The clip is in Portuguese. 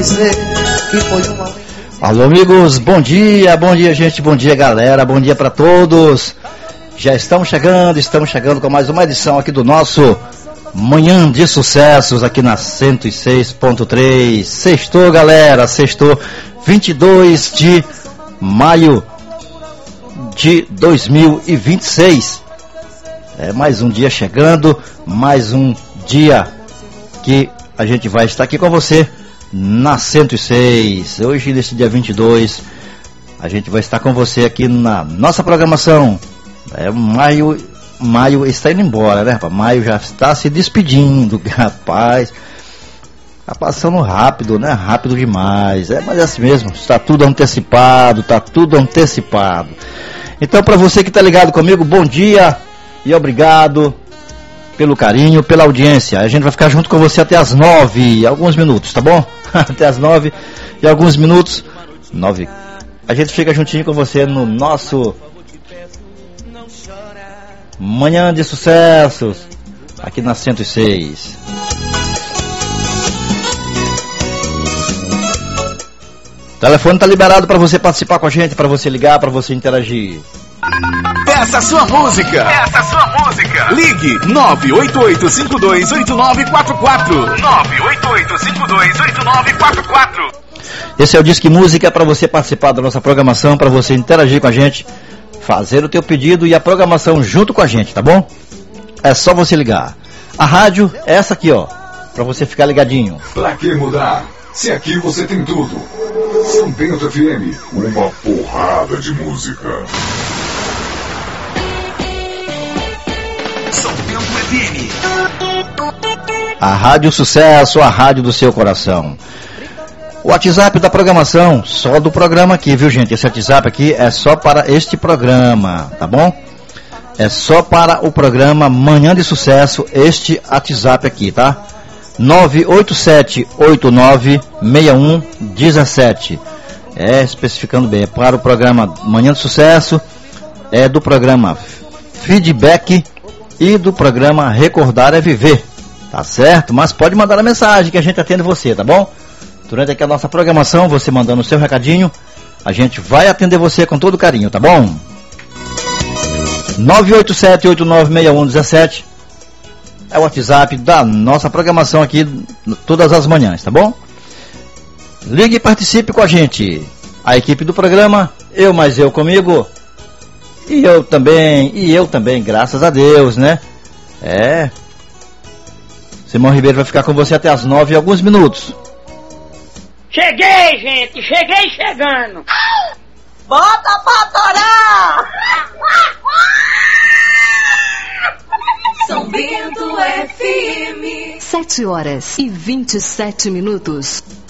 Alô amigos, bom dia gente, bom dia galera, bom dia para todos. Já estamos chegando com mais uma edição aqui do nosso Manhã de Sucessos aqui na 106.3. Sextou galera, sextou 22 de maio de 2026. É mais um dia chegando, mais um dia que a gente vai estar aqui com você na 106. Hoje, nesse dia 22, a gente vai estar com você aqui na nossa programação. Maio está indo embora, né, rapaz? Maio já está se despedindo, rapaz. Tá passando rápido, né? Rápido demais. Mas é assim mesmo, está tudo antecipado, Então, para você que está ligado comigo, bom dia e obrigado pelo carinho, pela audiência. A gente vai ficar junto com você até as 9, alguns minutos, tá bom? Até as 9 e alguns minutos. 9. A gente fica juntinho com você no nosso Manhã de Sucessos aqui na 106. O telefone tá liberado para você participar com a gente, para você ligar, para você interagir. Peça sua música. Ligue 988-528944. 988-528944. Esse é o Disque Música para você participar da nossa programação, para você interagir com a gente, fazer o teu pedido e a programação junto com a gente, tá bom? É só você ligar. A rádio é essa aqui, ó, para você ficar ligadinho. Pra que mudar? Se aqui você tem tudo. São Bento FM, uma porrada de música. São Bento FM. A Rádio Sucesso, a rádio do seu coração. O WhatsApp da programação, só do programa aqui, viu gente? Esse WhatsApp aqui é só para este programa, tá bom? É só para o programa Manhã de Sucesso, este WhatsApp aqui, tá? 987-896117. Especificando bem, é para o programa Manhã de Sucesso, é do programa Feedback e do programa Recordar é Viver, tá certo? Mas pode mandar a mensagem que a gente atende você, tá bom? Durante aqui a nossa programação, você mandando o seu recadinho, a gente vai atender você com todo carinho, tá bom? 987-896117 é o WhatsApp da nossa programação aqui todas as manhãs, tá bom? Ligue e participe com a gente. A equipe do programa, eu mais eu comigo, e eu também, graças a Deus, né? Simão Ribeiro vai ficar com você até as 9 e alguns minutos. Cheguei, gente, chegando. Bota pra torar! São Bento FM. 7 horas e 27 minutos.